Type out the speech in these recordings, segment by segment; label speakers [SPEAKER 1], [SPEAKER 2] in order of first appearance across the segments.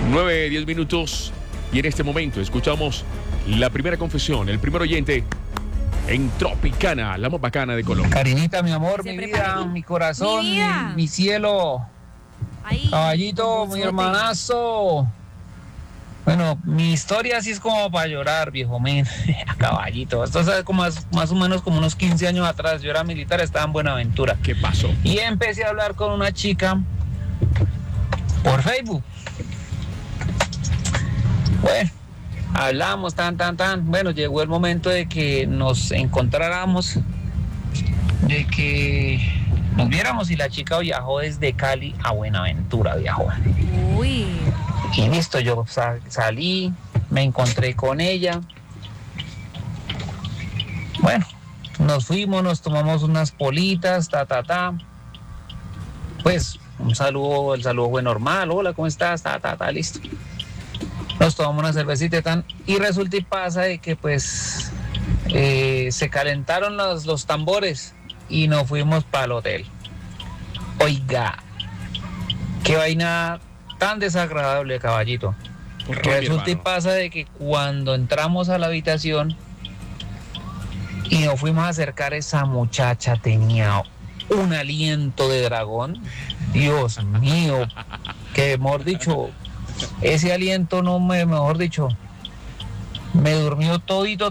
[SPEAKER 1] 9, 10 minutos y en este momento escuchamos la primera confesión, el primer oyente en Tropicana, la más bacana de Colombia.
[SPEAKER 2] Carinita, mi amor, mi vida, mi corazón, mi cielo.
[SPEAKER 3] Ahí,
[SPEAKER 2] Caballito, mi hermanazo. Bueno, mi historia sí es como para llorar, viejo men. Caballito, esto es como más o menos como unos 15 años atrás. Yo era militar, estaba en Buenaventura.
[SPEAKER 1] ¿Qué pasó?
[SPEAKER 2] Y empecé a hablar con una chica por Facebook. Bueno, hablamos, tan. Bueno, llegó el momento de que nos encontráramos, de que nos viéramos, y la chica viajó desde Cali a Buenaventura, viajó.
[SPEAKER 3] Uy.
[SPEAKER 2] Y listo, yo salí, me encontré con ella. Bueno, nos fuimos, nos tomamos unas politas, Pues, el saludo fue normal. Hola, ¿cómo estás? Listo. Nos tomamos una cervecita y resulta y pasa de que pues se calentaron los tambores y nos fuimos para el hotel. Oiga, qué vaina tan desagradable, caballito.
[SPEAKER 1] ¿Por qué,
[SPEAKER 2] Resulta y pasa de que cuando entramos a la habitación y nos fuimos a acercar, esa muchacha tenía un aliento de dragón. Dios mío, que mejor dicho, ese aliento mejor dicho, me durmió todito.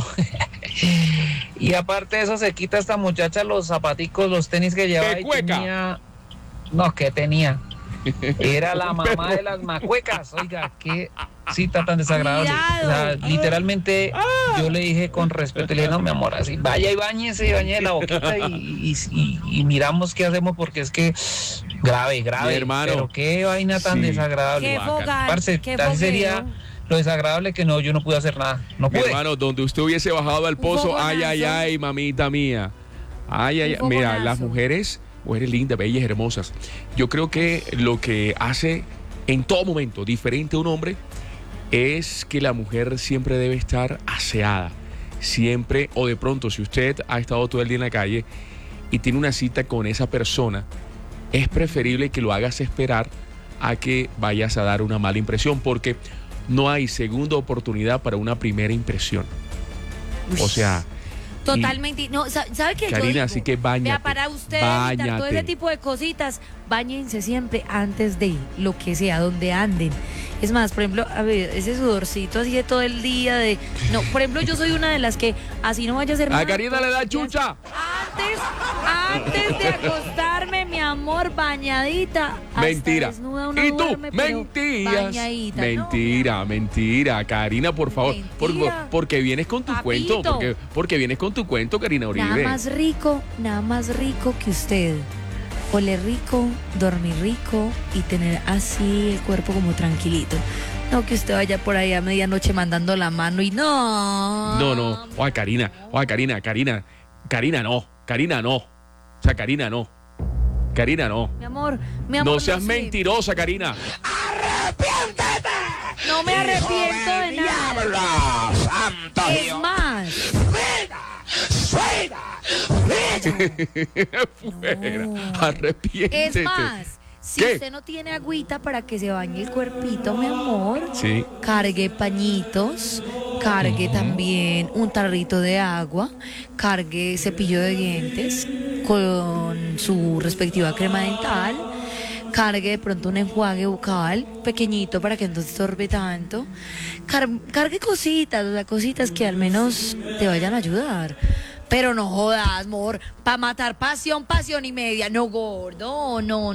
[SPEAKER 2] Y aparte de eso, se quita esta muchacha los zapaticos, los tenis que llevaba.
[SPEAKER 1] ¡Qué cueca!
[SPEAKER 2] Tenía... No, ¿qué tenía? Era la mamá de las macuecas. Oiga, qué cita tan desagradable. O sea, literalmente yo le dije con respeto, le dije, no, mi amor, así, vaya y bañe la boquita y miramos qué hacemos, porque es que grave,
[SPEAKER 1] mi hermano,
[SPEAKER 2] pero qué vaina tan desagradable.
[SPEAKER 3] Qué fogal,
[SPEAKER 2] Parce,
[SPEAKER 3] qué
[SPEAKER 2] así sería lo desagradable que yo no pude hacer nada. No
[SPEAKER 1] mi
[SPEAKER 2] pude.
[SPEAKER 1] hermano, donde usted hubiese bajado al pozo, ay, mamita mía. Ay, mira, las mujeres lindas, bellas, hermosas. Yo creo que lo que hace en todo momento diferente a un hombre es que la mujer siempre debe estar aseada. Siempre, o de pronto, si usted ha estado todo el día en la calle y tiene una cita con esa persona, es preferible que lo hagas esperar a que vayas a dar una mala impresión, porque no hay segunda oportunidad para una primera impresión. O sea,
[SPEAKER 3] totalmente. No, ¿sabe qué?
[SPEAKER 1] Karina,
[SPEAKER 3] yo digo,
[SPEAKER 1] así que báñate.
[SPEAKER 3] Vea, para usted evitar todo ese tipo de cositas, báñense siempre antes de lo que sea, donde anden. Es más, por ejemplo, a ver, ese sudorcito así de todo el día no, por ejemplo, yo soy una de las que así no vaya a ser nada.
[SPEAKER 1] A Karina le da chucha.
[SPEAKER 3] Antes de acostarme, mi amor, bañadita.
[SPEAKER 1] Mentira.
[SPEAKER 3] ¿Y tú?
[SPEAKER 1] Duerme, mentiras. Mentira. Karina, por favor. Porque vienes con tu cuento. Porque vienes con tu cuento, Karina Uribe.
[SPEAKER 3] Nada más rico que usted. Oler rico, dormir rico y tener así el cuerpo como tranquilito. No que usted vaya por ahí a medianoche mandando la mano y no.
[SPEAKER 1] No. Oye, Karina, no. O sea, Karina, no.
[SPEAKER 3] Mi amor.
[SPEAKER 1] No seas mentirosa, Karina.
[SPEAKER 2] ¡Arrepiéntete!
[SPEAKER 3] No me arrepiento de nada.
[SPEAKER 2] ¡Diablo santo
[SPEAKER 3] Es
[SPEAKER 2] Dios!
[SPEAKER 3] más.
[SPEAKER 2] ¡Fuera!
[SPEAKER 1] Arrepiéntete.
[SPEAKER 3] Es más, si usted no tiene agüita para que se bañe el cuerpito, mi amor,
[SPEAKER 1] sí,
[SPEAKER 3] cargue pañitos, cargue también un tarrito de agua, cargue cepillo de dientes con su respectiva crema dental, cargue de pronto un enjuague bucal pequeñito para que no se estorbe tanto, cargue cositas, o sea, cositas que al menos te vayan a ayudar. Pero no jodas, amor, para matar pasión y media. No, gordo, no.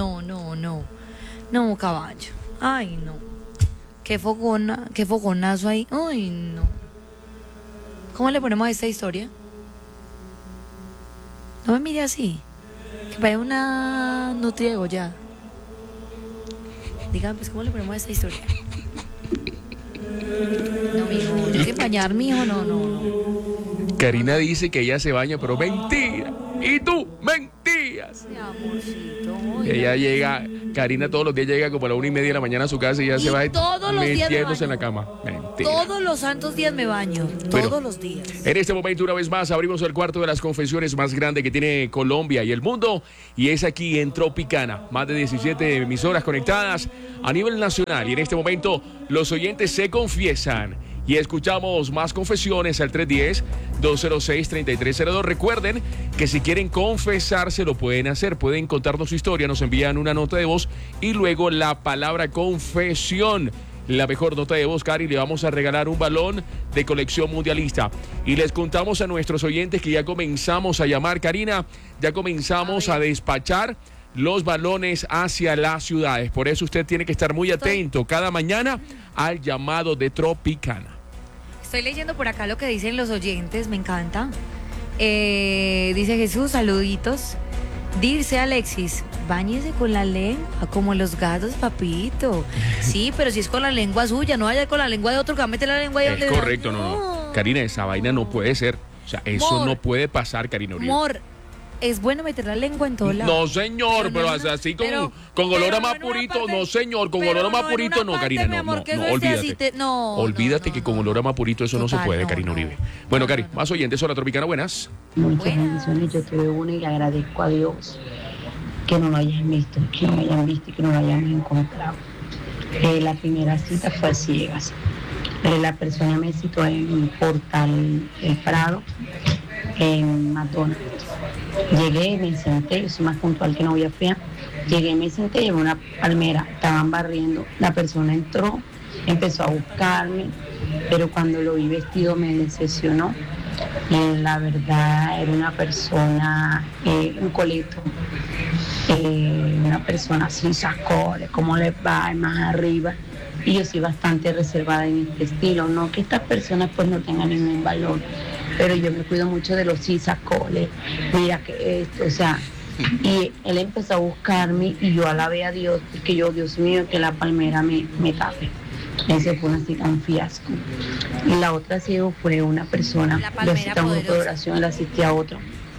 [SPEAKER 3] No, caballo. Ay, no. Qué fogonazo ahí. Ay, no. ¿Cómo le ponemos a esta historia? No me mire así. Que parece una nutriego ya. Dígame, pues, ¿cómo le ponemos a esta historia? No, mijo, ¿hay que bañar, mijo? No.
[SPEAKER 1] Karina dice que ella se baña, pero mentira. Y tú, mentiras.
[SPEAKER 3] Mi amorcito.
[SPEAKER 1] Ella llega Karina todos los días llega como a la 1:30 de la mañana a su casa y ya se va
[SPEAKER 3] todos los días me
[SPEAKER 1] metiéndose en la
[SPEAKER 3] baño.
[SPEAKER 1] cama. Mentira.
[SPEAKER 3] Todos los santos días me baño.
[SPEAKER 1] Bueno,
[SPEAKER 3] Todos los días.
[SPEAKER 1] En este momento, una vez más, abrimos el cuarto de las confesiones más grande que tiene Colombia y el mundo, y es aquí en Tropicana. Más de 17 emisoras conectadas a nivel nacional, y en este momento los oyentes se confiesan y escuchamos más confesiones al 310-206-3302. Recuerden que si quieren confesarse lo pueden hacer, pueden contarnos su historia, nos envían una nota de voz y luego la palabra confesión. La mejor nota de voz, Cari, le vamos a regalar un balón de colección mundialista. Y les contamos a nuestros oyentes que ya comenzamos a llamar, Karina, ya comenzamos a despachar los balones hacia las ciudades. Por eso usted tiene que estar muy atento cada mañana al llamado de Tropicana.
[SPEAKER 3] Estoy leyendo por acá lo que dicen los oyentes, me encanta. Dice Jesús, saluditos. Dice Alexis, báñese con la lengua, como los gatos, papito. Sí, pero si es con la lengua suya, no vaya con la lengua de otro que va a meter la lengua ahí donde...
[SPEAKER 1] Es correcto, no. Karina, esa vaina no puede ser. O sea, eso no puede pasar, Karina Uribe.
[SPEAKER 3] Amor, es bueno meter la lengua en todo lado.
[SPEAKER 1] No, señor, pero así con olor a más purito, no, señor, con olor a más purito, no, Karina, no, olvídate. Olvídate que con olor a más purito eso no se puede, Karina Uribe. Bueno, Cari, más oyentes, hola Tropicana, buenas.
[SPEAKER 4] Muchas bendiciones, yo tuve una y le agradezco a Dios que no lo hayan visto, que no lo hayan visto y que no lo hayamos encontrado. La primera cita fue a ciegas. La persona me citó en Portal El Prado, en McDonald's. Llegué, me senté, yo soy más puntual que novia fría. Llegué, me senté, llevé una palmera, estaban barriendo. La persona entró, empezó a buscarme, pero cuando lo vi vestido me decepcionó. La verdad era una persona, un coleto, una persona sin sacones, cómo les va, más arriba. Y yo soy bastante reservada en este estilo, no que estas personas pues no tengan ningún valor, pero yo me cuido mucho de los sacones, mira que esto, o sea, y él empezó a buscarme y yo alabé a Dios, porque yo, Dios mío, que la palmera me tape. Ese fue una cita, un fiasco. Y la otra fue una persona, yo cité a un grupo de oración, le asistí a otro.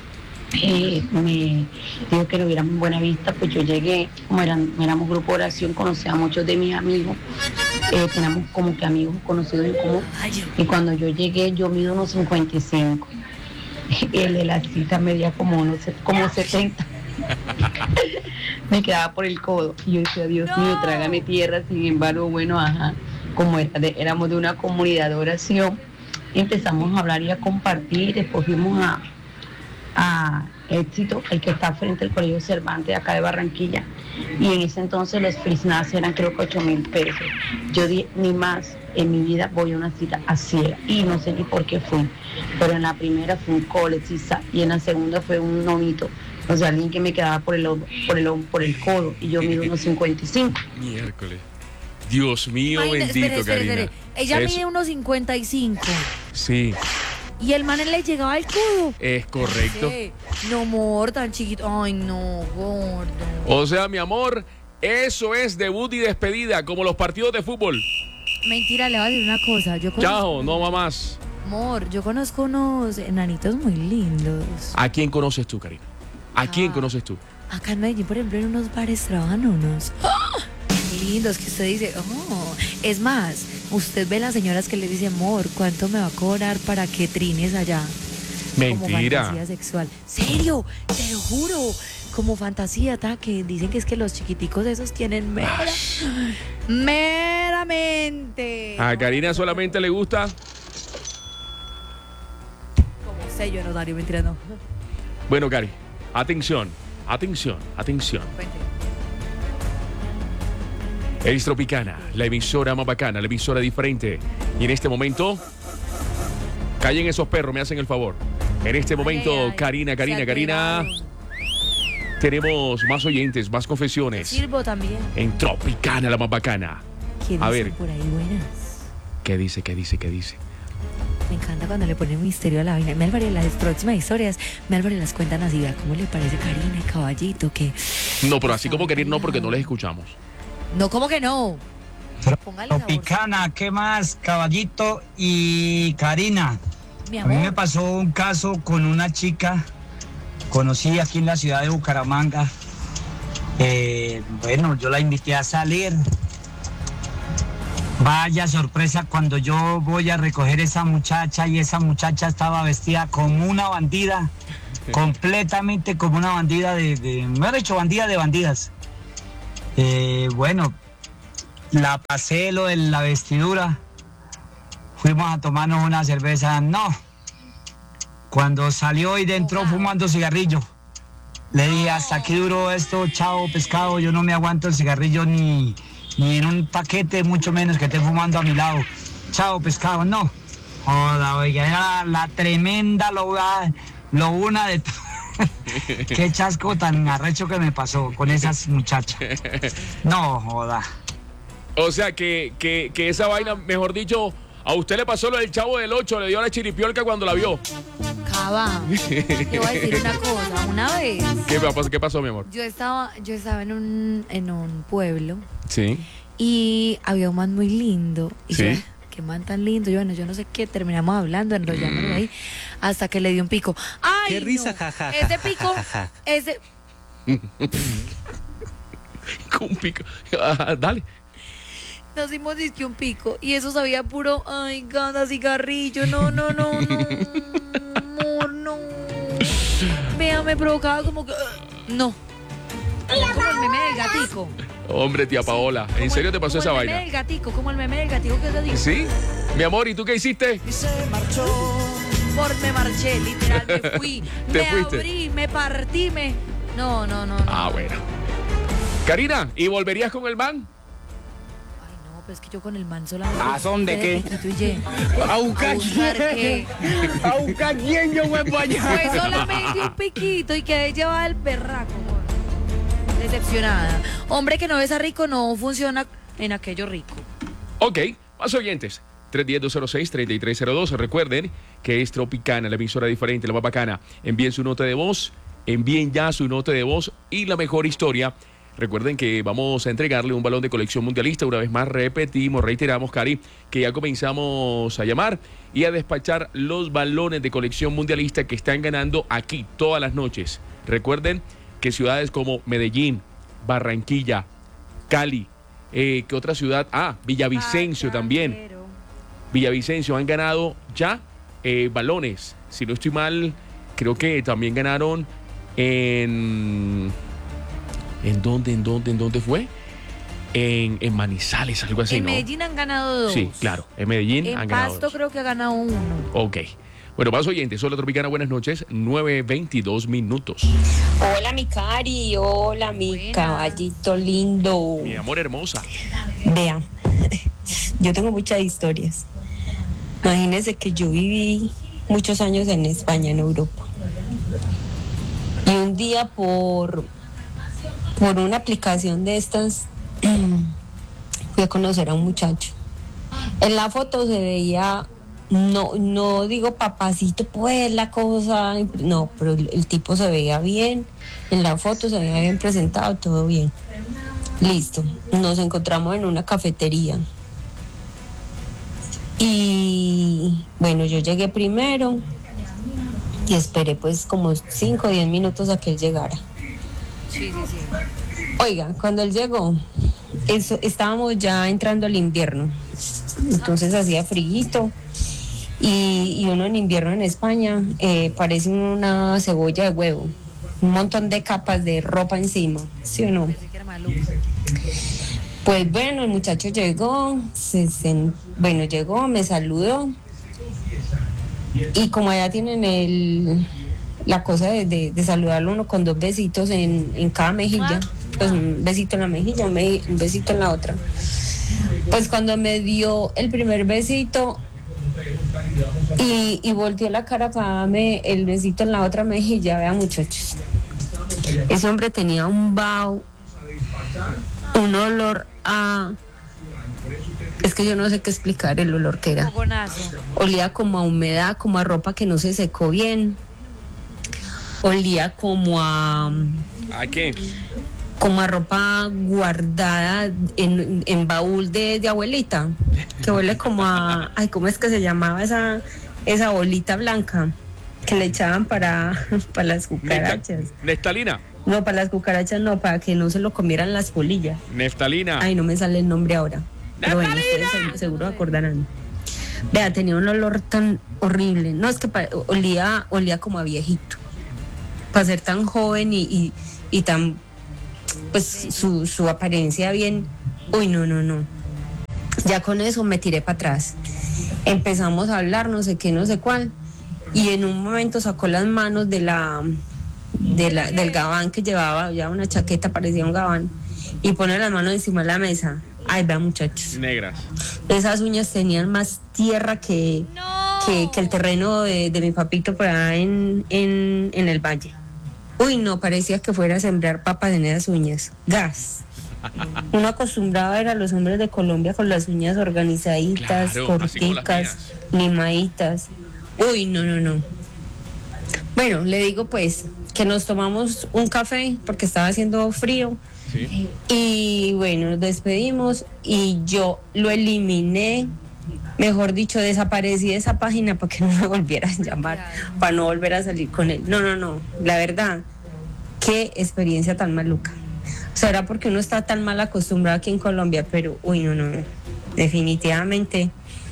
[SPEAKER 4] Me dijo que lo viéramos en Buenavista, pues yo llegué, como éramos grupo de oración, conocía a muchos de mis amigos, teníamos como que amigos conocidos en común, y cuando yo llegué yo mido unos 55, el de la cita medía como 70, me quedaba por el codo, y yo decía, Dios mío, trágame tierra. Sin embargo, bueno, como éramos de una comunidad de oración, empezamos a hablar y a compartir, después fuimos a Éxito, el que está frente al Colegio Cervantes de acá de Barranquilla, y en ese entonces los free snacks eran creo que 8,000 pesos. Yo dije, ni más en mi vida voy a una cita a ciega, y no sé ni por qué fui, pero en la primera fue un cole y en la segunda fue un nomito, o sea, alguien que me quedaba por el codo, y yo mido unos 55.
[SPEAKER 1] Miércoles. Dios mío, bendito, Karina.
[SPEAKER 3] Ella mide unos 55.
[SPEAKER 1] Sí.
[SPEAKER 3] Y el man le llegaba al codo.
[SPEAKER 1] Es correcto.
[SPEAKER 3] No, amor, tan chiquito. Ay, no, gordo.
[SPEAKER 1] O sea, mi amor, eso es debut y despedida, como los partidos de fútbol.
[SPEAKER 3] Mentira, le voy a decir una cosa.
[SPEAKER 1] Chao, no mamás.
[SPEAKER 3] Amor, yo conozco unos enanitos muy lindos.
[SPEAKER 1] ¿A quién conoces tú, Karina? ¿A quién conoces tú?
[SPEAKER 3] Acá en Medellín, por ejemplo, en unos bares trabajan unos lindos que usted dice, es más, usted ve las señoras que le dicen, amor, ¿cuánto me va a cobrar para que trines allá?
[SPEAKER 1] Mentira.
[SPEAKER 3] Como fantasía sexual. ¿Serio? Te lo juro. Como fantasía, que dicen que es que los chiquiticos esos tienen meramente.
[SPEAKER 1] A Karina solamente le gusta.
[SPEAKER 3] Como sello en horario, mentira, no.
[SPEAKER 1] Bueno, Cari, atención. Es Tropicana, la emisora más bacana, la emisora diferente. Y en este momento, callen esos perros, me hacen el favor. En este momento, Karina, tenemos más oyentes, más confesiones.
[SPEAKER 3] Sirvo también.
[SPEAKER 1] En Tropicana, la más bacana.
[SPEAKER 3] ¿Qué
[SPEAKER 1] A
[SPEAKER 3] dicen
[SPEAKER 1] ver,
[SPEAKER 3] por ahí, buenas?
[SPEAKER 1] ¿Qué dice?
[SPEAKER 3] Me encanta cuando le ponen misterio a la vaina. Me Álvarez, las próximas historias, me Álvarez las cuentan así. Vea cómo le parece Karina y Caballito, que...
[SPEAKER 1] No, pero así como querer no, porque no les escuchamos.
[SPEAKER 3] No, ¿cómo que no? Póngale
[SPEAKER 5] Tropicana,
[SPEAKER 3] sabor.
[SPEAKER 5] ¿qué más? Caballito y Karina.
[SPEAKER 3] Mi
[SPEAKER 5] A
[SPEAKER 3] amor.
[SPEAKER 5] mí me pasó un caso con una chica, conocí aquí en la ciudad de Bucaramanga. Bueno, yo la invité a salir. Vaya sorpresa cuando yo voy a recoger esa muchacha y esa muchacha estaba vestida como una bandida, completamente como una bandida me han hecho bandida de bandidas. Bueno, la pasé lo de la vestidura, fuimos a tomarnos una cerveza, no. Cuando salió y entró fumando cigarrillo, le dije, hasta aquí duró esto, chao pescado, yo no me aguanto el cigarrillo ni en un paquete, mucho menos que esté fumando a mi lado. Chao, pescado, no. Joda, oiga, era la tremenda lobuna de... Qué chasco tan arrecho que me pasó con esas muchachas. No, joda.
[SPEAKER 1] O sea, que esa vaina, mejor dicho, a usted le pasó lo del Chavo del 8, le dio la chiripiolca cuando la vio.
[SPEAKER 3] Cava, te voy a decir una cosa. Una vez...
[SPEAKER 1] ¿Qué pasó, mi amor?
[SPEAKER 3] Yo estaba en un pueblo.
[SPEAKER 1] Sí.
[SPEAKER 3] Y había un man muy lindo. Y
[SPEAKER 1] sí.
[SPEAKER 3] yo, qué man tan lindo. Yo no sé qué, terminamos hablando, enrollándonos ahí, hasta que le dio un pico. ¡Ay,
[SPEAKER 6] qué risa,
[SPEAKER 3] no!
[SPEAKER 6] jaja!
[SPEAKER 3] Ese pico, ese...
[SPEAKER 1] Con un pico. Dale.
[SPEAKER 3] Nos dimos disque un pico. Y eso sabía puro, ay, gana, cigarrillo. No. Amor, no. Vea, me provocaba como que... no. Como el meme del gatico.
[SPEAKER 1] Hombre, tía Paola, ¿en serio te pasó esa vaina?
[SPEAKER 3] Como el meme del gatico que se dijo.
[SPEAKER 1] ¿Sí? Mi amor, ¿y tú qué hiciste?
[SPEAKER 3] Me marché, literal, me fui.
[SPEAKER 1] ¿Te
[SPEAKER 3] me
[SPEAKER 1] fuiste?
[SPEAKER 3] Abrí, me partí, No.
[SPEAKER 1] Ah, bueno. Karina, ¿y volverías con el man?
[SPEAKER 3] Ay, no, pero es que yo con el man solamente...
[SPEAKER 6] ¿A dónde qué?
[SPEAKER 3] ¿A buscar qué?
[SPEAKER 6] ¿A buscar quién yo voy para allá?
[SPEAKER 3] Fue solamente un piquito y quedé llevada el perraco, amor. Decepcionada. Hombre que no besa rico no funciona en aquello rico.
[SPEAKER 1] Ok, más oyentes. 310-206-3302. Recuerden que es Tropicana, la emisora diferente, la más bacana. Envíen su nota de voz, envíen ya su nota de voz y la mejor historia. Recuerden que vamos a entregarle un balón de colección mundialista. Una vez más reiteramos, Cari, que ya comenzamos a llamar y a despachar los balones de colección mundialista que están ganando aquí todas las noches. Recuerden que ciudades como Medellín, Barranquilla, Cali, ¿qué otra ciudad? Villavicencio también. Villavicencio han ganado ya balones. Si no estoy mal, creo que también ganaron ¿En dónde fue? En Manizales, algo así,
[SPEAKER 3] en
[SPEAKER 1] ¿no?
[SPEAKER 3] Medellín han ganado 2.
[SPEAKER 1] Sí, claro. En Medellín
[SPEAKER 3] en
[SPEAKER 1] han ganado
[SPEAKER 3] Pasto
[SPEAKER 1] 2.
[SPEAKER 3] creo que ha ganado 1.
[SPEAKER 1] Ok. Bueno, más oyentes. Hola, Tropicana. Buenas noches. 9:22 minutos.
[SPEAKER 7] Hola, mi Cari. Hola, mi
[SPEAKER 3] Buena.
[SPEAKER 7] caballito lindo.
[SPEAKER 1] Mi amor hermosa.
[SPEAKER 7] Vea, yo tengo muchas historias. Imagínense que yo viví muchos años en España, en Europa. Y un día por una aplicación de estas fui a conocer a un muchacho. En la foto se veía, no digo papacito, pues la cosa, no, pero el tipo se veía bien, en la foto se veía bien presentado, todo bien. Listo, nos encontramos en una cafetería. Y bueno, yo llegué primero y esperé pues como 5 o 10 minutos a que él llegara.
[SPEAKER 3] Sí.
[SPEAKER 7] Oiga, cuando él llegó, estábamos ya entrando al invierno, entonces hacía friguito y uno en invierno en España parece una cebolla de huevo, un montón de capas de ropa encima, ¿sí o no? Pues bueno, el muchacho llegó, llegó, me saludó y como allá tienen la cosa de saludarlo uno con 2 besitos en cada mejilla, pues un besito en la mejilla, un besito en la otra. Pues cuando me dio el primer besito y volteó la cara para darme el besito en la otra mejilla, vean muchachos, ese hombre tenía un vaho, un olor a... Es que yo no sé qué explicar el olor que era. Olía como a humedad, como a ropa que no se secó bien. Olía como a...
[SPEAKER 1] ¿A qué?
[SPEAKER 7] Como a ropa guardada en baúl de abuelita. Que huele como a... Ay, ¿cómo es que se llamaba esa bolita blanca que le echaban para las cucarachas?
[SPEAKER 1] Nestalina.
[SPEAKER 7] No, para las cucarachas no, para que no se lo comieran las polillas.
[SPEAKER 1] Neftalina.
[SPEAKER 7] Ay, no me sale el nombre ahora. Pero bueno, ustedes seguro acordarán. Vea, tenía un olor tan horrible. No, es que olía como a viejito. Para ser tan joven y tan, pues su apariencia bien. Uy, no. Ya con eso me tiré para atrás. Empezamos a hablar, no sé qué, no sé cuál. Y en un momento sacó las manos del gabán que llevaba una chaqueta, parecía un gabán, y pone las manos encima de la mesa. Ay, vean, muchachos.
[SPEAKER 1] Negras.
[SPEAKER 7] Esas uñas tenían más tierra que el terreno de mi papito por allá en el valle. Uy, no, parecía que fuera a sembrar papas en esas uñas. Gas. Uno acostumbrado a ver a los hombres de Colombia con las uñas organizaditas,
[SPEAKER 1] claro,
[SPEAKER 7] corticas, limaditas. Uy, no. Bueno, le digo pues que nos tomamos un café porque estaba haciendo frío.
[SPEAKER 1] Sí.
[SPEAKER 7] Y bueno, nos despedimos y yo lo eliminé, mejor dicho, desaparecí de esa página para que no me volviera a llamar, para no volver a salir con él. No, la verdad, qué experiencia tan maluca. O sea, era porque uno está tan mal acostumbrado aquí en Colombia, pero uy, no, definitivamente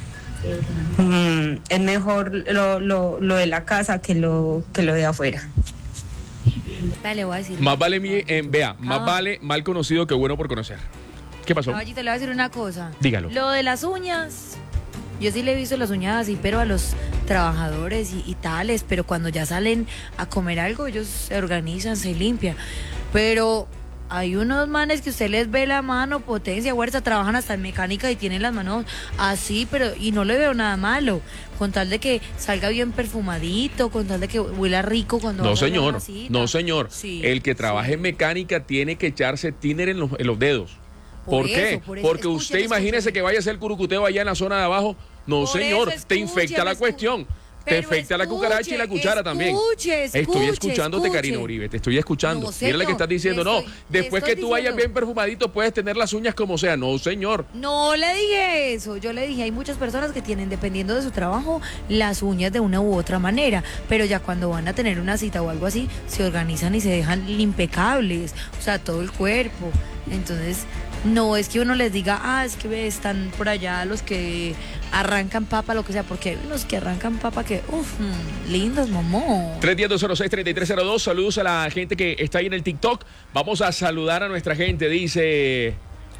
[SPEAKER 7] es mejor lo de la casa que lo de afuera.
[SPEAKER 3] Dale, voy a decir.
[SPEAKER 1] Más vale, más vale mal conocido que bueno por conocer. ¿Qué pasó?
[SPEAKER 3] Caballito, le voy a decir una cosa.
[SPEAKER 1] Dígalo.
[SPEAKER 3] Lo de las uñas, yo sí le he visto las uñas así, pero a los trabajadores y tales, pero cuando ya salen a comer algo, ellos se organizan, se limpian. Pero hay unos manes que usted les ve la mano, potencia, fuerza, trabajan hasta en mecánica y tienen las manos así, y no le veo nada malo, con tal de que salga bien perfumadito, con tal de que huela rico cuando
[SPEAKER 1] No,
[SPEAKER 3] haga
[SPEAKER 1] señor,
[SPEAKER 3] la cita.
[SPEAKER 1] no, señor.
[SPEAKER 3] Sí,
[SPEAKER 1] El que trabaje en mecánica tiene que echarse thinner en los dedos. ¿Por qué?
[SPEAKER 3] por eso.
[SPEAKER 1] Porque usted imagínese que vaya a hacer curukuteo allá en la zona de abajo. No,
[SPEAKER 3] Por
[SPEAKER 1] señor,
[SPEAKER 3] eso,
[SPEAKER 1] te infecta la cuestión. Te afecta la cucaracha y la cuchara también. Estoy escuchándote, Karina Uribe, te estoy escuchando.
[SPEAKER 3] No, señor,
[SPEAKER 1] Mira lo que estás diciendo.
[SPEAKER 3] le
[SPEAKER 1] No,
[SPEAKER 3] estoy-
[SPEAKER 1] después
[SPEAKER 3] le
[SPEAKER 1] que
[SPEAKER 3] estoy
[SPEAKER 1] tú vayas
[SPEAKER 3] diciendo.
[SPEAKER 1] bien perfumadito, puedes tener las uñas como sea. No, señor.
[SPEAKER 3] No le dije eso, yo le dije, hay muchas personas que tienen, dependiendo de su trabajo, las uñas de una u otra manera, pero ya cuando van a tener una cita o algo así, se organizan y se dejan impecables, o sea, todo el cuerpo. Entonces, no es que uno les diga, es que están por allá los que arrancan papa, lo que sea, porque hay unos que arrancan papa que, lindos, mamón.
[SPEAKER 1] 310-206-3302. Saludos a la gente que está ahí en el TikTok. Vamos a saludar a nuestra gente. Dice: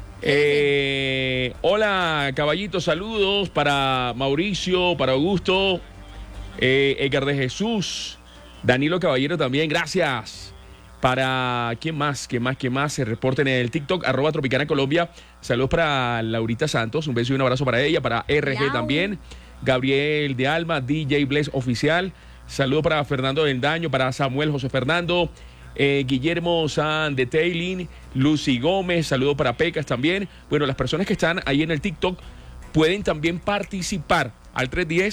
[SPEAKER 1] hola, caballito, saludos para Mauricio, para Augusto, Edgar de Jesús, Danilo Caballero también, gracias. Para, ¿quién más se reporten en el TikTok? @Tropicana Colombia. Saludos para Laurita Santos, un beso y un abrazo para ella, para RG
[SPEAKER 3] Lau.
[SPEAKER 1] también. Gabriel de Alma, DJ Bless Oficial. Saludos para Fernando del Daño, para Samuel José Fernando, Guillermo San de Taylin, Lucy Gómez. Saludos para Pecas también. Bueno, las personas que están ahí en el TikTok pueden también participar al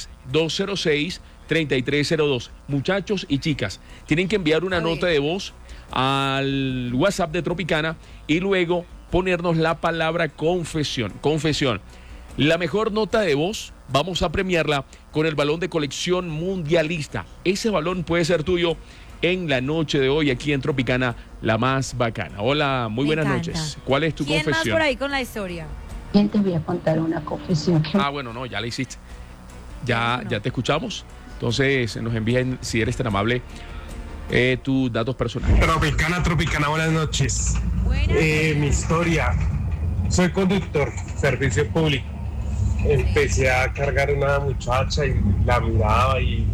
[SPEAKER 1] 310-206-3302. Muchachos y chicas, tienen que enviar una nota de voz al WhatsApp de Tropicana y luego ponernos la palabra confesión. La mejor nota de voz vamos a premiarla con el balón de colección mundialista. Ese balón puede ser tuyo en la noche de hoy aquí en Tropicana, la más bacana. Hola, muy
[SPEAKER 3] Me
[SPEAKER 1] buenas
[SPEAKER 3] encanta.
[SPEAKER 1] noches. ¿Cuál es tu
[SPEAKER 3] ¿Quién más
[SPEAKER 1] confesión?
[SPEAKER 3] por ahí con la historia?
[SPEAKER 4] Bien, te voy a contar una confesión que
[SPEAKER 1] Bueno, no, ya la hiciste. Ya te escuchamos. Entonces nos envíen, si eres tan amable, tus datos personales.
[SPEAKER 8] Tropicana, buenas noches.
[SPEAKER 3] Buenas.
[SPEAKER 8] Mi historia. Soy conductor, servicio público. Empecé a cargar una muchacha y la miraba y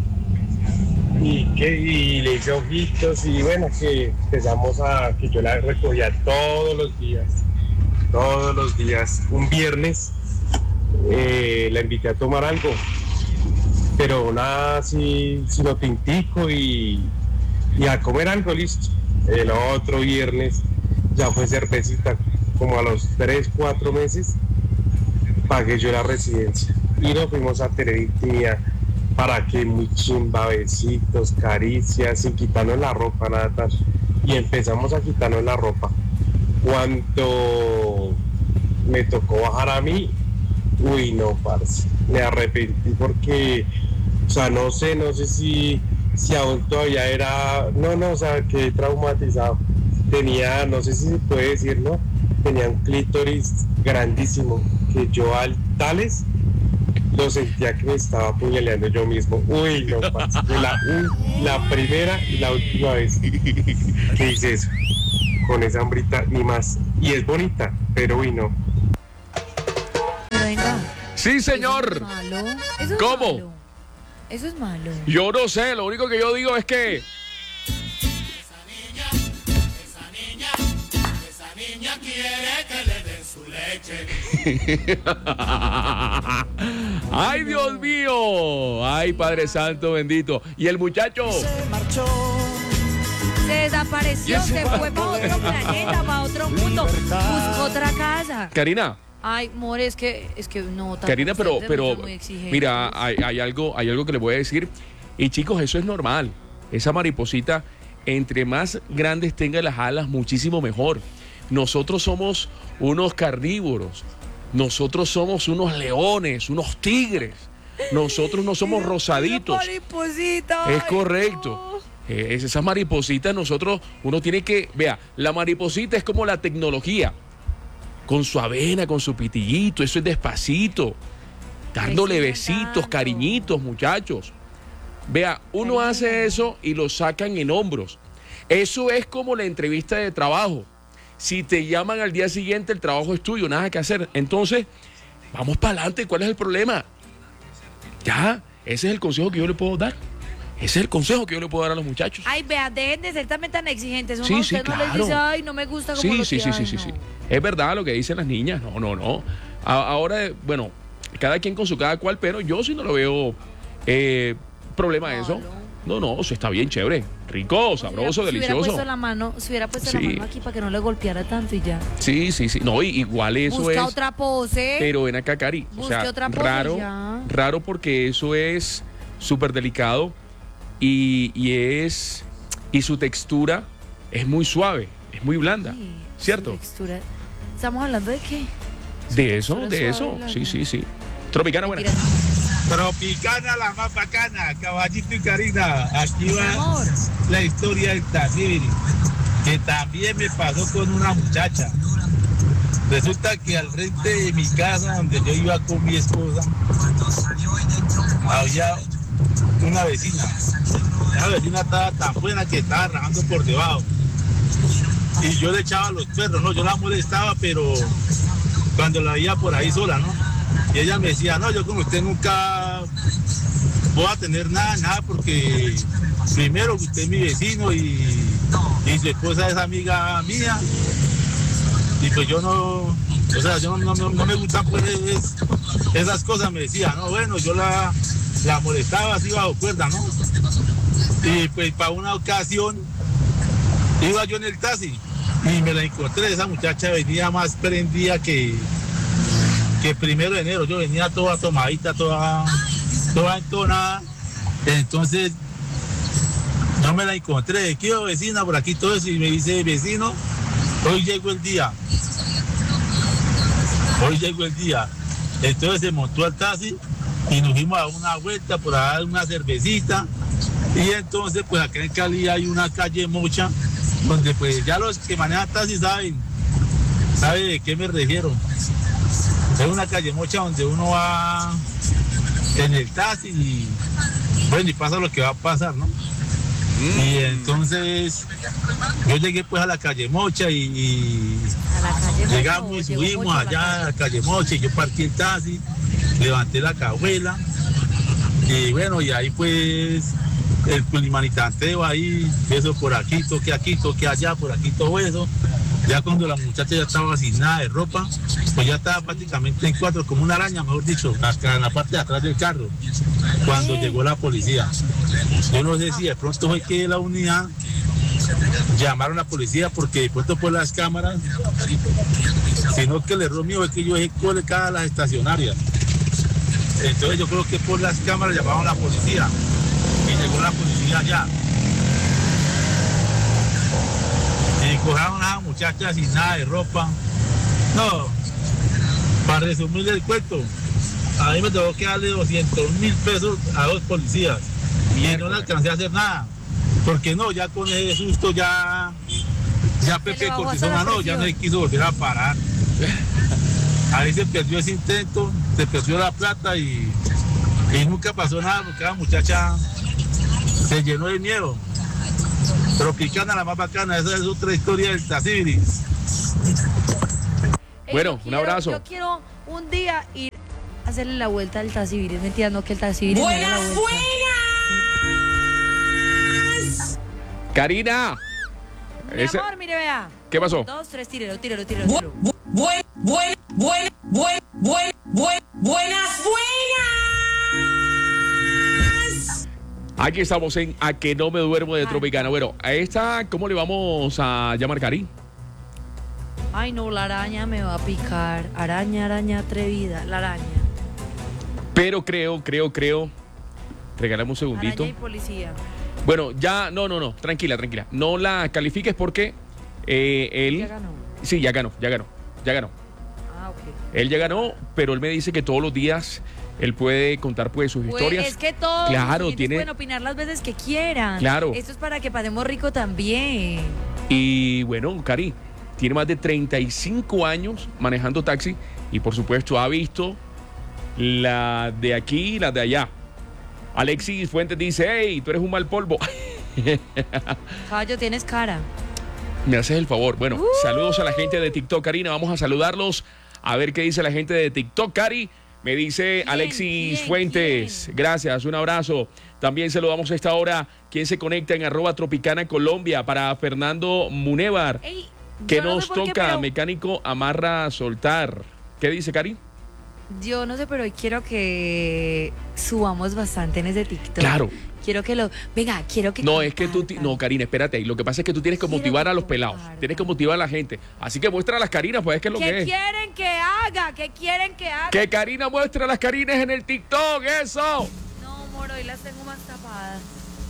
[SPEAKER 8] le hice ojitos y bueno, que que yo la recogía todos los días. Un viernes la invité a tomar algo, pero nada, sino tintico y a comer algo, listo. El otro viernes ya fue cervecita, como a los 3-4 meses pagué yo la residencia y nos fuimos a tener intimidad. Para que muy chimba, besitos, caricias, sin quitarnos la ropa, nada tal. Y empezamos a quitarnos la ropa. Cuando me tocó bajar a mí, uy no, parce, me arrepentí porque, o sea, no sé si aún todavía era, o sea, quedé traumatizado. tenía, no sé si se puede decir, ¿no? Tenía un clítoris grandísimo, que yo al tales lo sentía que me estaba apuñaleando yo mismo. Uy, no, parce, fue la primera y la última vez que hice eso. Con esa hambrita, ni más. Y es bonita, pero uy, no.
[SPEAKER 3] Pero venga.
[SPEAKER 1] Sí, señor.
[SPEAKER 3] Eso es malo. Eso es
[SPEAKER 1] ¿Cómo?
[SPEAKER 3] malo. Eso es malo.
[SPEAKER 1] Yo no sé, lo único que yo digo es que...
[SPEAKER 9] Esa niña quiere que le den su leche.
[SPEAKER 1] ¡Ay, Dios mío! ¡Ay, Padre Santo bendito! ¿Y el muchacho?
[SPEAKER 9] Se marchó.
[SPEAKER 3] Se desapareció, se fue para otro planeta, para otro mundo. Buscó otra casa.
[SPEAKER 1] Karina.
[SPEAKER 3] Ay, more, es que no.
[SPEAKER 1] Karina, pero
[SPEAKER 3] muy exigente.
[SPEAKER 1] mira, hay algo que le voy a decir. Y chicos, eso es normal. Esa mariposita, entre más grandes tenga las alas, muchísimo mejor. Nosotros somos unos carnívoros. Nosotros somos unos leones, unos tigres. Nosotros no somos rosaditos.
[SPEAKER 3] Mariposita.
[SPEAKER 1] Es correcto. Esas maripositas, uno tiene que... Vea, la mariposita es como la tecnología. Con su avena, con su pitillito, eso es despacito. Dándole besitos, cariñitos, muchachos. Vea, uno hace eso y lo sacan en hombros. Eso es como la entrevista de trabajo. Si te llaman al día siguiente, el trabajo es tuyo, nada que hacer. Entonces, vamos para adelante. ¿Cuál es el problema? Ya, ese es el consejo que yo le puedo dar. Ese es el consejo que yo le puedo dar a los muchachos.
[SPEAKER 3] Ay, vea, dejen de ser también tan exigentes. Uno
[SPEAKER 1] Sí,
[SPEAKER 3] a usted
[SPEAKER 1] sí,
[SPEAKER 3] no les
[SPEAKER 1] claro.
[SPEAKER 3] dice, ay, no me gusta como lo
[SPEAKER 1] Sí. Es verdad lo que dicen las niñas. No. Ahora, bueno, cada quien con su cada cual, pero yo sí no lo veo problema de eso. No, eso está bien chévere. Rico, sabroso, delicioso.
[SPEAKER 3] Si hubiera puesto la mano aquí para que no le golpeara tanto y ya.
[SPEAKER 1] Sí. No, igual eso
[SPEAKER 3] Busca
[SPEAKER 1] es.
[SPEAKER 3] otra pose.
[SPEAKER 1] Pero ven acá, Cari.
[SPEAKER 3] Busque otra pose
[SPEAKER 1] raro porque eso es súper delicado y su textura es muy suave, es muy blanda,
[SPEAKER 3] Sí,
[SPEAKER 1] ¿cierto?
[SPEAKER 3] su textura. ¿Estamos hablando de qué?
[SPEAKER 1] De eso.
[SPEAKER 3] suave,
[SPEAKER 1] Sí. Tropicana, buena.
[SPEAKER 10] Tropicana, la más bacana, Caballito y Karina. Aquí va
[SPEAKER 3] Amor.
[SPEAKER 10] la historia del taxi, que también me pasó con una muchacha. Resulta que al frente de mi casa, donde yo iba con mi esposa, había una vecina. La vecina estaba tan buena que estaba rajando por debajo. Y yo le echaba a los perros, ¿no? Yo la molestaba, pero cuando la veía por ahí sola, ¿no? Y ella me decía, no, yo con usted nunca voy a tener nada, porque primero usted es mi vecino y su esposa es amiga mía. Y pues yo no me gustan pues esas cosas, me decía, no, bueno, yo la molestaba así bajo cuerda, ¿no? Y pues para una ocasión iba yo en el taxi y me la encontré, esa muchacha venía más prendida que 1 de enero, yo venía toda tomadita, toda entonada. Entonces no me la encontré, ¿qué vecina? Por aquí todo eso, y me dice, vecino, hoy llegó el día. Entonces se montó al taxi y nos fuimos a dar una vuelta por a dar una cervecita. Y entonces pues acá en Cali hay una calle Mocha, donde pues ya los que manejan taxi saben de qué me refiero. Es una calle Mocha donde uno va en el taxi y bueno, y pasa lo que va a pasar, ¿no? Y entonces yo llegué pues a la calle Mocha y llegamos y subimos allá a la calle Mocha y yo partí el taxi, levanté la cajuela y bueno, y ahí pues el culimanitanteo ahí, eso por aquí, toque allá, por aquí todo eso. Ya cuando la muchacha ya estaba sin nada de ropa, pues ya estaba prácticamente en cuatro, como una araña, mejor dicho, hasta en la parte de atrás del carro, cuando llegó la policía. Yo no sé si de pronto fue que la unidad llamaron a la policía porque de pronto por las cámaras, sino que el error mío es que yo dejé colocadas las estacionarias. Entonces yo creo que por las cámaras llamaron a la policía y llegó la policía allá. Y cogieron a una muchacha sin nada de ropa. No, para resumir el cuento, a mí me tuvo que darle 200.000 pesos a 2 policías y no le alcancé a hacer nada, porque no, ya con ese susto ya Ya Pepe Cortizo ganó, ya no se quiso volver a parar. Ahí se perdió ese intento, se perdió la plata y nunca pasó nada porque la muchacha se llenó de miedo. Tropicana, la más bacana, esa es otra historia del Tasibiris.
[SPEAKER 1] Bueno, un abrazo.
[SPEAKER 3] Yo quiero un día ir a hacerle la vuelta al Tasibiris. Mentira, no, que el Tasibiris me haga la vuelta.
[SPEAKER 7] ¡Buenas!
[SPEAKER 1] Karina.
[SPEAKER 3] Mi amor, mire, vea.
[SPEAKER 1] ¿Qué pasó?
[SPEAKER 3] 1, 2, 3, tírelo.
[SPEAKER 7] Buenas.
[SPEAKER 1] Aquí estamos en A que no me duermo de Tropicana. Bueno, a esta, ¿cómo le vamos a llamar, Cari?
[SPEAKER 3] Ay, no, la araña me va a picar. Araña atrevida, la araña.
[SPEAKER 1] Pero creo. Regálame un segundito.
[SPEAKER 3] Araña y policía.
[SPEAKER 1] Bueno, ya, no, tranquila. No la califiques porque él...
[SPEAKER 3] Ya ganó.
[SPEAKER 1] Sí, ya ganó.
[SPEAKER 3] Ah, ok.
[SPEAKER 1] Él ya ganó, pero él me dice que todos los días él puede contar pues sus historias.
[SPEAKER 3] Es que todos
[SPEAKER 1] claro,
[SPEAKER 3] pueden opinar las veces que quieran.
[SPEAKER 1] Claro.
[SPEAKER 3] Esto es para que pasemos rico también.
[SPEAKER 1] Y bueno, Cari, tiene más de 35 años manejando taxi y por supuesto ha visto la de aquí y la de allá. Alexis Fuentes dice, hey, tú eres un mal polvo.
[SPEAKER 3] Caballo, tienes cara.
[SPEAKER 1] Me haces el favor. Bueno, saludos a la gente de TikTok, Karina. Vamos a saludarlos. A ver qué dice la gente de TikTok, Cari. Me dice Alexis Fuentes. Gracias, un abrazo. También saludamos a esta hora quien se conecta en @Tropicana Colombia para Fernando Munevar.
[SPEAKER 3] Ey,
[SPEAKER 1] que
[SPEAKER 3] no
[SPEAKER 1] nos
[SPEAKER 3] sé por qué,
[SPEAKER 1] toca,
[SPEAKER 3] pero
[SPEAKER 1] mecánico amarra soltar. ¿Qué dice, Cari?
[SPEAKER 3] yo no sé, pero hoy quiero que subamos bastante en ese TikTok.
[SPEAKER 1] Claro.
[SPEAKER 3] Quiero que quiero que
[SPEAKER 1] No, es que tú... No, Karina, espérate. Lo que pasa es que tú tienes que motivar a los pelados. Tienes que motivar a la gente. Así que muestra a las Karinas, pues es que es lo que
[SPEAKER 3] ¿Qué
[SPEAKER 1] es.
[SPEAKER 3] quieren que haga? ¿Qué quieren que haga?
[SPEAKER 1] Que Karina muestre a las Karinas en el TikTok, eso.
[SPEAKER 3] No, amor, hoy las tengo más tapadas.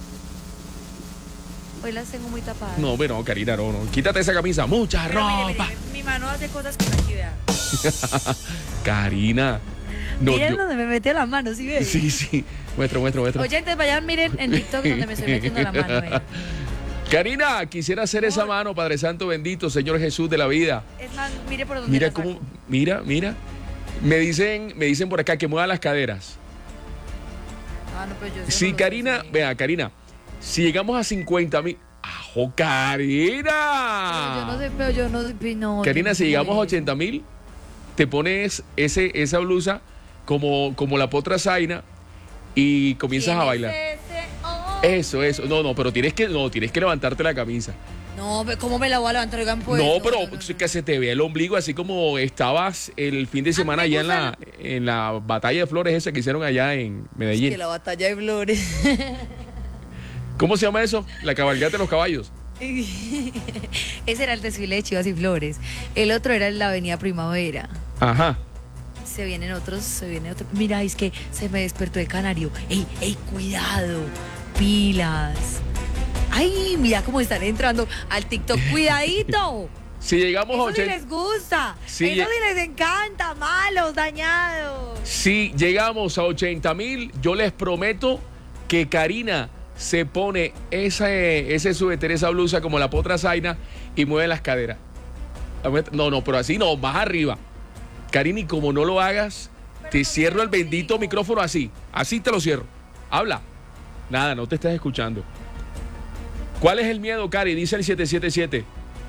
[SPEAKER 3] Hoy las tengo muy tapadas.
[SPEAKER 1] No, pero Karina, no. Quítate esa camisa. Mucha
[SPEAKER 3] Pero
[SPEAKER 1] ropa.
[SPEAKER 3] mire, mi mano hace cosas que aquí, vea.
[SPEAKER 1] Karina. No,
[SPEAKER 3] Miren donde me metió la mano, ¿sí ves?
[SPEAKER 1] Sí. Muestra.
[SPEAKER 3] Oyentes, vayan, miren en TikTok donde me estoy metiendo la mano.
[SPEAKER 1] Karina, quisiera hacer esa mano, Padre Santo bendito, Señor Jesús de la vida.
[SPEAKER 3] Es más, mire por donde
[SPEAKER 1] Mira
[SPEAKER 3] la saco.
[SPEAKER 1] cómo, mira. Me dicen por acá que mueva las caderas.
[SPEAKER 3] Ah, no, pero yo eso
[SPEAKER 1] Sí,
[SPEAKER 3] no lo
[SPEAKER 1] Karina,
[SPEAKER 3] sé.
[SPEAKER 1] vea, Karina, si llegamos a 50,000. ¡Ajo, Karina!
[SPEAKER 3] Pero yo no sé, no.
[SPEAKER 1] Karina,
[SPEAKER 3] yo
[SPEAKER 1] si
[SPEAKER 3] no
[SPEAKER 1] llegamos a
[SPEAKER 3] sé.
[SPEAKER 1] 80,000, te pones esa blusa como la potra Zaina y comienzas a bailar. Eso. No, pero tienes que levantarte la camisa.
[SPEAKER 3] No, ¿cómo me la voy a levantar? Oigan, pues.
[SPEAKER 1] No, pero que se te vea el ombligo así como estabas el fin de semana allá en la batalla de flores esa que hicieron allá en Medellín.
[SPEAKER 3] Que la batalla de flores.
[SPEAKER 1] ¿Cómo se llama eso? La cabalgata de los caballos.
[SPEAKER 3] Ese era el desfile de Chivas y Flores. El otro era en la Avenida Primavera.
[SPEAKER 1] Ajá.
[SPEAKER 3] Se vienen otros. Mira, es que se me despertó el canario. ¡Ey, cuidado! Pilas. ¡Ay, mira cómo están entrando al TikTok! ¡Cuidadito!
[SPEAKER 1] Si llegamos a
[SPEAKER 3] Eso sí
[SPEAKER 1] 80.
[SPEAKER 3] les gusta.
[SPEAKER 1] Sí,
[SPEAKER 3] Eso sí les encanta. Malos, dañados.
[SPEAKER 1] Si llegamos a 80,000, yo les prometo que Karina se pone ese suéter, esa blusa como la potra Zaina y mueve las caderas. No, pero así no, más arriba. Karina, y como no lo hagas, te cierro el bendito micrófono así te lo cierro. Habla. Nada, no te estás escuchando. ¿Cuál es el miedo, Cari? Dice el 777.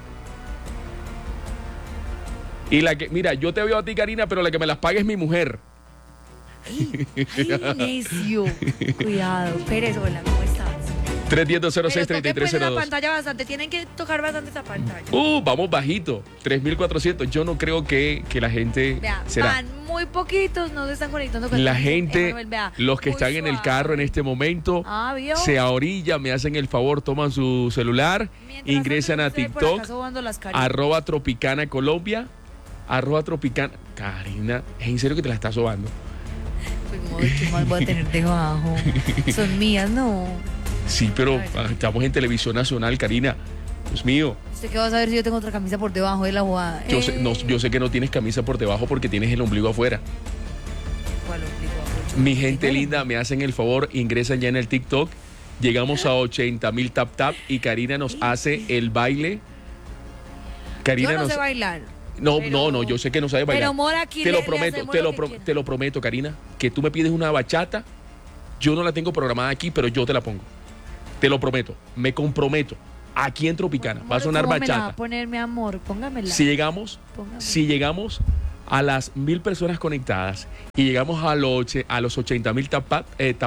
[SPEAKER 1] Y mira, yo te veo a ti, Karina, pero la que me las pague es mi mujer.
[SPEAKER 3] Ay, necio. Cuidado. Pérez, hola, ¿cómo estás?
[SPEAKER 1] 310-206-3302.
[SPEAKER 3] la pantalla bastante. Tienen que tocar bastante esa pantalla.
[SPEAKER 1] Vamos bajito. 3,400. Yo no creo que la gente
[SPEAKER 3] Vea,
[SPEAKER 1] será.
[SPEAKER 3] van muy poquitos, no se están conectando con
[SPEAKER 1] La
[SPEAKER 3] el
[SPEAKER 1] gente,
[SPEAKER 3] Emanuel, vea,
[SPEAKER 1] los que
[SPEAKER 3] muy
[SPEAKER 1] están en el
[SPEAKER 3] suave.
[SPEAKER 1] carro en este momento,
[SPEAKER 3] ¿Vio?
[SPEAKER 1] se ahorillan, me hacen el favor, toman su celular,
[SPEAKER 3] Mientras
[SPEAKER 1] ingresan
[SPEAKER 3] tanto,
[SPEAKER 1] a
[SPEAKER 3] usted por acá
[SPEAKER 1] TikTok,
[SPEAKER 3] sobando las caritas.
[SPEAKER 1] @Tropicana Colombia, @Tropicana. Karina, ¿es en serio que te la estás sobando?
[SPEAKER 3] Pues, ¿qué más voy a tener debajo? Son mías, no.
[SPEAKER 1] Sí, pero estamos en televisión nacional, Karina. Dios mío.
[SPEAKER 3] ¿Usted qué va a saber si yo tengo otra camisa por debajo de la jugada?
[SPEAKER 1] Yo sé que no tienes camisa por debajo porque tienes el ombligo afuera.
[SPEAKER 3] ¿Cuál ombligo?
[SPEAKER 1] Mi gente linda, me hacen el favor, ingresan ya en el TikTok. Llegamos a 80,000 tap y Karina nos hace el baile Karina
[SPEAKER 3] Yo no
[SPEAKER 1] nos-
[SPEAKER 3] sé bailar.
[SPEAKER 1] No,
[SPEAKER 3] Pero-
[SPEAKER 1] no, yo sé que no sabes bailar.
[SPEAKER 3] Pero Mor aquí
[SPEAKER 1] te lo
[SPEAKER 3] le
[SPEAKER 1] prometo,
[SPEAKER 3] hacemos
[SPEAKER 1] te
[SPEAKER 3] lo
[SPEAKER 1] lo,
[SPEAKER 3] que
[SPEAKER 1] pro-
[SPEAKER 3] quiera.
[SPEAKER 1] te lo prometo, Karina, que tú me pides una bachata, yo no la tengo programada aquí, pero yo te la pongo. Te lo prometo, me comprometo. Aquí en Tropicana va a sonar
[SPEAKER 3] ¿Cómo me la va a
[SPEAKER 1] bachata.
[SPEAKER 3] poner, mi amor? Póngamela.
[SPEAKER 1] Si llegamos a las 1000 personas conectadas y llegamos a los 80,000 tap,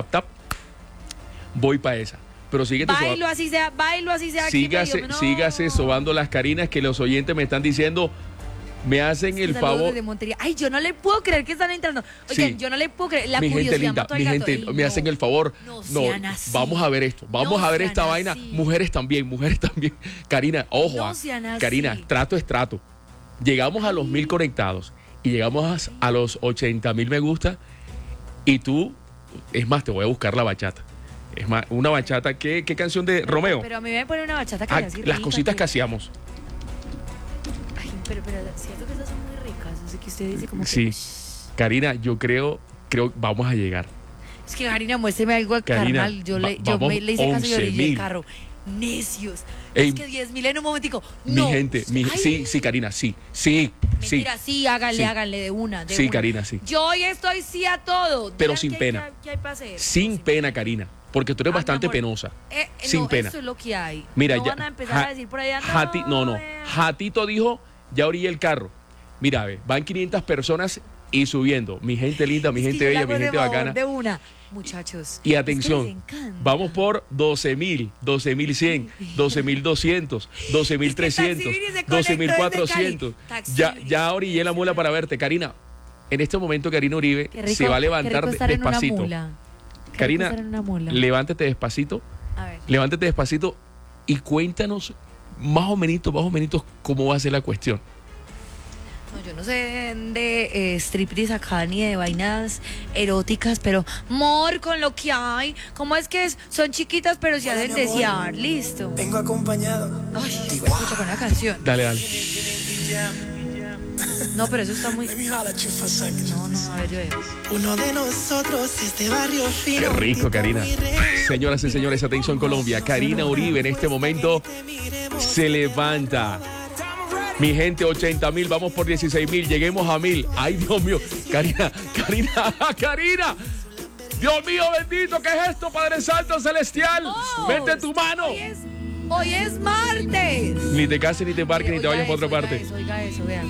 [SPEAKER 1] voy para esa. Pero síguete
[SPEAKER 3] Bailo así sea aquí medio, no.
[SPEAKER 1] sígase sobando las Carinas que los oyentes me están diciendo, me hacen el
[SPEAKER 3] Saludos
[SPEAKER 1] favor.
[SPEAKER 3] desde Montería. Ay, yo no le puedo creer que están entrando. Oigan,
[SPEAKER 1] Sí.
[SPEAKER 3] yo no le puedo creer. La
[SPEAKER 1] Mi gente
[SPEAKER 3] curiosidad
[SPEAKER 1] linda,
[SPEAKER 3] mató al
[SPEAKER 1] mi
[SPEAKER 3] gato.
[SPEAKER 1] gente,
[SPEAKER 3] Ey,
[SPEAKER 1] me
[SPEAKER 3] no.
[SPEAKER 1] hacen el favor.
[SPEAKER 3] No
[SPEAKER 1] No,
[SPEAKER 3] sean así.
[SPEAKER 1] vamos a ver esto, vamos
[SPEAKER 3] No
[SPEAKER 1] a ver
[SPEAKER 3] sean
[SPEAKER 1] esta vaina.
[SPEAKER 3] así.
[SPEAKER 1] Mujeres también. Karina, ojo,
[SPEAKER 3] No sean así.
[SPEAKER 1] Karina, trato es trato. Llegamos a los 1000 conectados y llegamos a los 80,000 me gusta y tú, es más, te voy a buscar la bachata. Es más, una bachata, ¿qué canción de Romeo?
[SPEAKER 3] Pero a mí me pone una bachata que
[SPEAKER 1] Ah,
[SPEAKER 3] así
[SPEAKER 1] las
[SPEAKER 3] rica,
[SPEAKER 1] cositas que hacíamos.
[SPEAKER 3] Ay, pero siento que estas son muy ricas. Así que usted dice como que...
[SPEAKER 1] Sí. Karina, yo creo vamos a llegar.
[SPEAKER 3] Es que Karina, muéstreme algo al
[SPEAKER 1] Karina,
[SPEAKER 3] carnal. Yo le
[SPEAKER 1] vamos
[SPEAKER 3] hice caso y yo le dije
[SPEAKER 1] 11,000.
[SPEAKER 3] el carro. Necios.
[SPEAKER 1] Ey,
[SPEAKER 3] Es que 10,000 en un momentico. No.
[SPEAKER 1] Mi gente,
[SPEAKER 3] Ay,
[SPEAKER 1] sí, Karina, sí.
[SPEAKER 3] Mentira, sí, háganle,
[SPEAKER 1] Sí.
[SPEAKER 3] háganle de una.
[SPEAKER 1] Sí, Karina, sí.
[SPEAKER 3] Yo hoy estoy sí a todo.
[SPEAKER 1] Pero
[SPEAKER 3] Digan
[SPEAKER 1] sin
[SPEAKER 3] qué-
[SPEAKER 1] pena.
[SPEAKER 3] qué hay para hacer.
[SPEAKER 1] Sin pena, Karina, porque tú eres
[SPEAKER 3] Ah, mi
[SPEAKER 1] bastante
[SPEAKER 3] amor.
[SPEAKER 1] penosa.
[SPEAKER 3] No,
[SPEAKER 1] sin pena.
[SPEAKER 3] Eso es lo que hay.
[SPEAKER 1] Mira,
[SPEAKER 3] no
[SPEAKER 1] ya.
[SPEAKER 3] van a empezar a decir por allá.
[SPEAKER 1] No. Jatito dijo, ya orillé el carro. Mira, ve, van 500 personas y subiendo. Mi gente linda, mi
[SPEAKER 3] Es que
[SPEAKER 1] gente
[SPEAKER 3] yo le
[SPEAKER 1] bella,
[SPEAKER 3] hago
[SPEAKER 1] mi
[SPEAKER 3] de
[SPEAKER 1] gente
[SPEAKER 3] favor
[SPEAKER 1] bacana.
[SPEAKER 3] De una. Muchachos.
[SPEAKER 1] Y
[SPEAKER 3] es que
[SPEAKER 1] atención,
[SPEAKER 3] les encanta.
[SPEAKER 1] vamos por 12,000, 12,100, 12,200, 12,300,
[SPEAKER 3] Taxi Vini se
[SPEAKER 1] 12,400.
[SPEAKER 3] conectó desde Cali.
[SPEAKER 1] Ya orillé la mula para verte. Karina, en este momento Karina Uribe
[SPEAKER 3] Qué rico-
[SPEAKER 1] se va a
[SPEAKER 3] qué
[SPEAKER 1] levantar
[SPEAKER 3] rico estar en una
[SPEAKER 1] despacito.
[SPEAKER 3] mula. Qué rico
[SPEAKER 1] Karina,
[SPEAKER 3] estar en una mula.
[SPEAKER 1] levántate despacito.
[SPEAKER 3] A ver.
[SPEAKER 1] Levántate despacito y cuéntanos más o menos cómo va a ser la cuestión.
[SPEAKER 3] No, yo no sé de striptease acá ni de vainas eróticas, pero mor con lo que hay. ¿Cómo es que son chiquitas pero se hacen desear? Listo.
[SPEAKER 11] Vengo acompañado.
[SPEAKER 3] Ay, escucha con una canción.
[SPEAKER 1] Dale.
[SPEAKER 3] No, pero eso está muy... No, a ver, yo veo.
[SPEAKER 11] Uno de nosotros, este barrio fino.
[SPEAKER 1] Qué rico, Karina. Señoras y señores, atención Colombia. Karina Uribe en este momento se levanta. Mi gente, 80,000, vamos por 16,000, lleguemos a 1,000. Ay, Dios mío. Karina. Dios mío bendito, ¿qué es esto, Padre Santo Celestial?
[SPEAKER 3] Oh,
[SPEAKER 1] Mete tu mano.
[SPEAKER 3] Hoy es martes.
[SPEAKER 1] Ni te cases, ni te embarques, ni te vayas para otra parte.
[SPEAKER 3] Oiga eso, vean.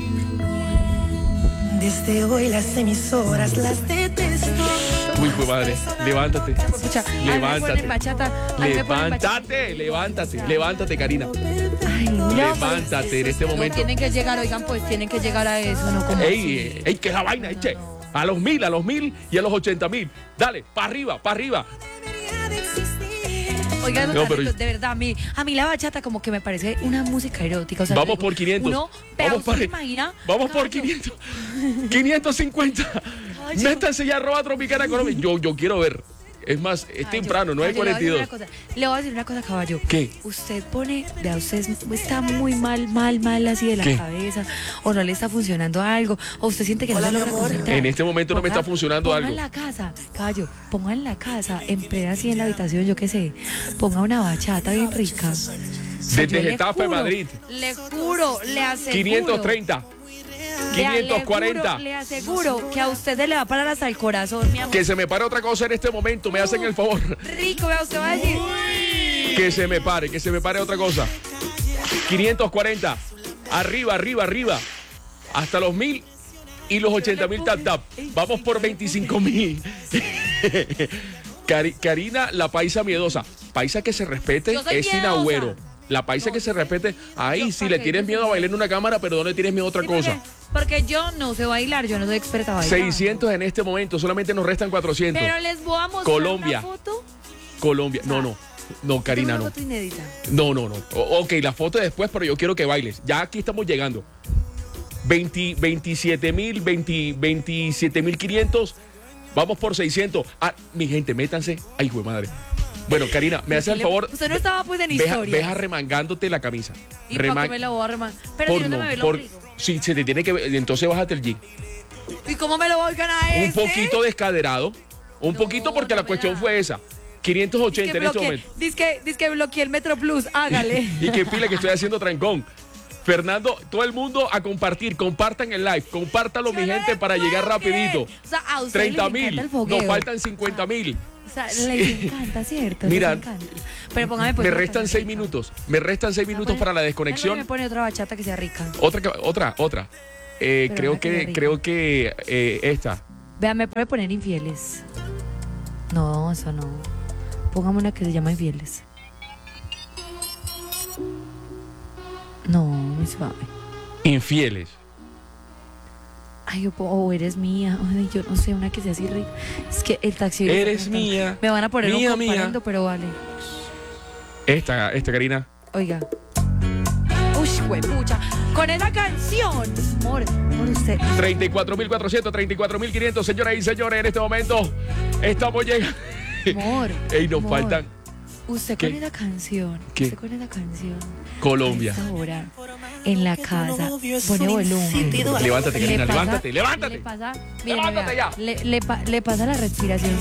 [SPEAKER 11] Desde hoy las emisoras las detesto.
[SPEAKER 1] Uy, pues madre, levántate.
[SPEAKER 3] Escucha,
[SPEAKER 1] Levántate.
[SPEAKER 3] Levántate.
[SPEAKER 1] Levántate, Karina.
[SPEAKER 3] Ay, no,
[SPEAKER 1] Levántate en este
[SPEAKER 3] no,
[SPEAKER 1] momento.
[SPEAKER 3] tienen que llegar, oigan, pues tienen que llegar a eso, ¿no? Como
[SPEAKER 1] Ey, que es la vaina, che. A los 1,000 y a los 80,000. Dale, para arriba.
[SPEAKER 3] Oigan,
[SPEAKER 1] No, pero-
[SPEAKER 3] de verdad, a mí la bachata como que me parece una música erótica. O sea,
[SPEAKER 1] Vamos
[SPEAKER 3] digo,
[SPEAKER 1] por 500.
[SPEAKER 3] Uno, vea,
[SPEAKER 1] Vamos
[SPEAKER 3] ¿usted
[SPEAKER 1] para-
[SPEAKER 3] se imagina?
[SPEAKER 1] Vamos por
[SPEAKER 3] Caballo.
[SPEAKER 1] 500. 550.
[SPEAKER 3] Ay,
[SPEAKER 1] Métanse ya arroba Tropicana Colombia. Yo quiero ver. Es más, es
[SPEAKER 3] Ay,
[SPEAKER 1] temprano,
[SPEAKER 3] yo-
[SPEAKER 1] 9:42.
[SPEAKER 3] Le voy a decir una cosa, caballo.
[SPEAKER 1] ¿Qué?
[SPEAKER 3] Usted pone, vea, usted está muy mal así de la
[SPEAKER 1] ¿Qué?
[SPEAKER 3] cabeza, o no le está funcionando algo, o usted siente que no se logra concentrar.
[SPEAKER 1] En este momento no me está funcionando
[SPEAKER 3] ponga
[SPEAKER 1] algo.
[SPEAKER 3] en la casa, caballo, ponga en la casa, en plena así en la habitación, yo qué sé, ponga una bachata bien rica. O sea,
[SPEAKER 1] Desde
[SPEAKER 3] yo le
[SPEAKER 1] Getafe,
[SPEAKER 3] juro,
[SPEAKER 1] Madrid.
[SPEAKER 3] Le juro, le aseguro.
[SPEAKER 1] 530.
[SPEAKER 3] Le
[SPEAKER 1] 540.
[SPEAKER 3] Le aseguro que a usted se le va a parar hasta el corazón, mi amor.
[SPEAKER 1] Que se me pare otra cosa en este momento. Me hacen el favor.
[SPEAKER 3] Rico, vea, usted va a decir.
[SPEAKER 1] Que se me pare otra cosa. 540. Arriba. Hasta los 1,000 y los 80,000 tap. Vamos por 25,000. Karina, la paisa miedosa. Paisa que se respete
[SPEAKER 3] Yo soy
[SPEAKER 1] es sin
[SPEAKER 3] miedosa.
[SPEAKER 1] agüero. La paisa que se respete. Ahí sí le tienes miedo a bailar en una cámara, pero no le tienes miedo a otra
[SPEAKER 3] Sí,
[SPEAKER 1] cosa.
[SPEAKER 3] porque yo no sé bailar, yo no soy experta bailando.
[SPEAKER 1] 600 en este momento, solamente nos restan 400.
[SPEAKER 3] Pero les voy a mostrar
[SPEAKER 1] Colombia.
[SPEAKER 3] una foto.
[SPEAKER 1] Colombia. No, Karina,
[SPEAKER 3] Tengo
[SPEAKER 1] no.
[SPEAKER 3] una foto inédita.
[SPEAKER 1] No. Ok, la foto después, pero yo quiero que bailes. Ya aquí estamos llegando. 27,000, 27,500. Vamos por 600. Ah, mi gente, métanse. Ay, hijo de madre. Bueno, Karina, me hace el favor.
[SPEAKER 3] Usted no estaba pues en
[SPEAKER 1] Veja
[SPEAKER 3] historia.
[SPEAKER 1] arremangándote la camisa.
[SPEAKER 3] ¿Y para qué me la voy a remar? Pero
[SPEAKER 1] Por
[SPEAKER 3] si no
[SPEAKER 1] no,
[SPEAKER 3] me ve el
[SPEAKER 1] por,
[SPEAKER 3] ombligo.
[SPEAKER 1] sí, se te tiene que ver. Entonces bájate el jean.
[SPEAKER 3] ¿Y cómo me lo voy a ganar
[SPEAKER 1] Un
[SPEAKER 3] este?
[SPEAKER 1] poquito descaderado. Un poquito porque la cuestión fue esa. 580 en este momento.
[SPEAKER 3] Dice que bloqueé el Metro Plus, hágale.
[SPEAKER 1] Y que pila que estoy haciendo trancón. Fernando, todo el mundo a compartir, compartan el live, compártalo mi gente para llegar rapidito.
[SPEAKER 3] O sea, a ustedes
[SPEAKER 1] 30
[SPEAKER 3] les
[SPEAKER 1] mil,
[SPEAKER 3] encanta el fogueo.
[SPEAKER 1] nos faltan 50 mil.
[SPEAKER 3] O sea, les encanta, ¿cierto?
[SPEAKER 1] Mira,
[SPEAKER 3] Les encanta. Pero póngame pues
[SPEAKER 1] me
[SPEAKER 3] una
[SPEAKER 1] restan
[SPEAKER 3] canción
[SPEAKER 1] 6
[SPEAKER 3] rica.
[SPEAKER 1] minutos. Me restan 6 minutos para la desconexión.
[SPEAKER 3] Me pone otra bachata que sea rica.
[SPEAKER 1] Otra. Creo que esta.
[SPEAKER 3] Vea, me puede poner infieles. No, eso no. Póngame una que se llama infieles. No, muy suave.
[SPEAKER 1] Infieles.
[SPEAKER 3] Ay, eres mía. Ay, yo no sé, una que sea así rica. Es que el taxi.
[SPEAKER 1] Eres mía.
[SPEAKER 3] Me van a poner
[SPEAKER 1] mía,
[SPEAKER 3] un comparendo, pero vale.
[SPEAKER 1] Esta, Karina.
[SPEAKER 3] Oiga. Uy, pucha. Con esa canción. Amor, por usted.
[SPEAKER 1] 34.400, 34.500, señoras y señores, en este momento estamos llegando.
[SPEAKER 3] Amor.
[SPEAKER 1] Ey, nos
[SPEAKER 3] amor.
[SPEAKER 1] faltan.
[SPEAKER 3] Usted
[SPEAKER 1] ¿Qué?
[SPEAKER 3] con esa canción.
[SPEAKER 1] ¿Qué?
[SPEAKER 3] Usted con esa canción.
[SPEAKER 1] Colombia.
[SPEAKER 3] A esta hora, en la casa. Pone volumen.
[SPEAKER 1] Levántate, Karina,
[SPEAKER 3] Le pasa-
[SPEAKER 1] levántate.
[SPEAKER 3] Le pasa, mire,
[SPEAKER 1] Levántate
[SPEAKER 3] vea,
[SPEAKER 1] ya.
[SPEAKER 3] le pasa la respiración